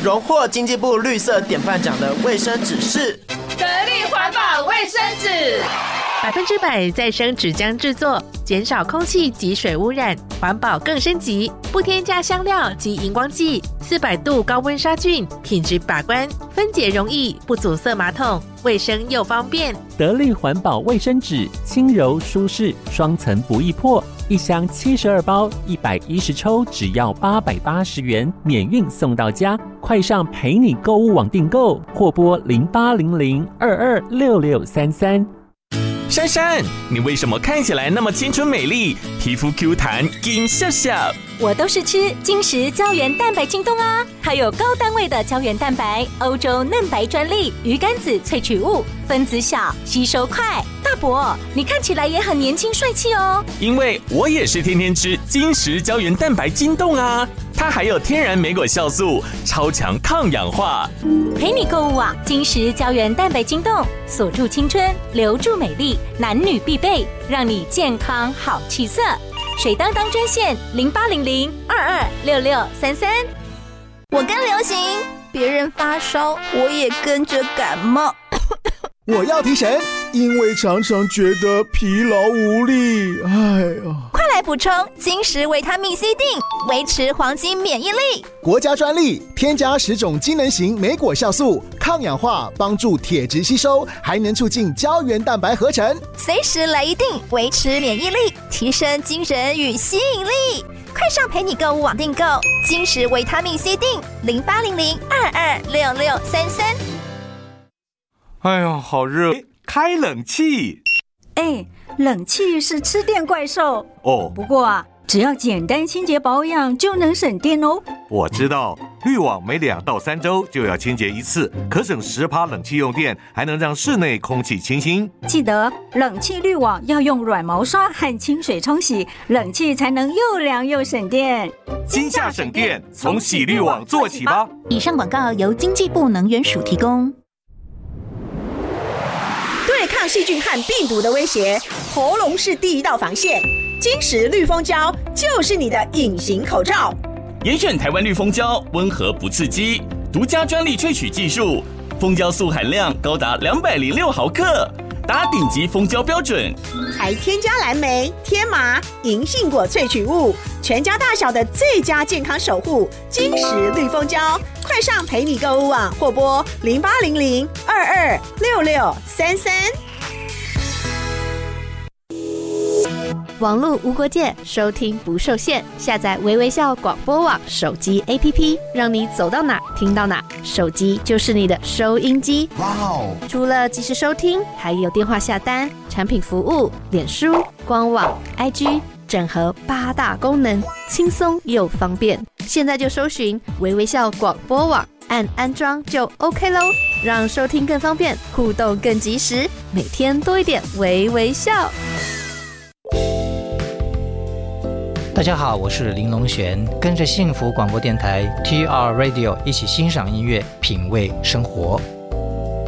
荣获经济部绿色典范奖的卫生纸是得力环保卫生纸 ，100%再生纸浆制作，减少空气及水污染，环保更升级，不添加香料及荧光剂，400度高温杀菌，品质把关，分解容易，不阻塞马桶，卫生又方便。 得力环保卫生纸，轻柔舒适，双层不易破，一箱72包，110抽，只要880元，免运送到家。快上陪你购物网订购，或拨0800226633。 珊珊，你为什么看起来那么青春美丽，皮肤 Q 弹金笑笑？ 我都是吃金石胶原蛋白京东啊，它有高单位的胶原蛋白，欧洲嫩白专利，鱼肝子萃取物，分子小，吸收快。大伯，你看起来也很年轻帅气哦。 因为我也是天天吃金石胶原蛋白京东啊，它还有天然莓果酵素，超强抗氧化。 陪你购物啊，金石胶原蛋白京东，锁住青春，留住美丽，男女必备，让你健康好气色。水当当专线0800226633。 我跟流行，别人发烧，我也跟着感冒。 我要提神，因为常常觉得疲劳无力。哎呀， 快来补充金石维他命 C 锭，维持黄金免疫力。 国家专利，添加10种机能型莓果酵素，抗氧化，帮助铁质吸收，还能促进胶原蛋白合成。 随时来一锭，维持免疫力，提升精神与吸引力。快上陪你购物网订购金石维他命 C 锭，0800226633。 哎呦，好热！开冷气。 冷气是吃电怪兽哦。 不过啊，只要简单清洁保养就能省电哦。 我知道，滤网每2到3周就要清洁一次，可省10%冷气用电，还能让室内空气清新。 记得冷气滤网要用软毛刷和清水冲洗，冷气才能又凉又省电。 今夏省电，从洗滤网做起吧。 以上广告由经济部能源署提供。 对抗细菌和病毒的威胁，喉咙是第一道防线。金石绿蜂胶就是你的隐形口罩。 严选台湾绿蜂胶，温和不刺激，独家专利萃取技术，蜂胶素含量高达206毫克，达顶级蜂胶标准， 还添加蓝莓、天麻、银杏果萃取物，全家大小的最佳健康守护。金石绿蜂胶，快上陪你购物网或拨0800226633。 网络无国界，收听不受限。下载微微笑广播网手机 APP， 让你走到哪听到哪，手机就是你的收音机。哇哦！除了即时收听，还有电话下单、产品服务、脸书、官网、IG， 整合8大功能，轻松又方便。现在就搜寻微微笑广播网，按安装就 OK 咯，让收听更方便，互动更及时，每天多一点微微笑。 大家好，我是林龙璇，跟着幸福广播电台 TR Radio 一起欣赏音乐，品味生活。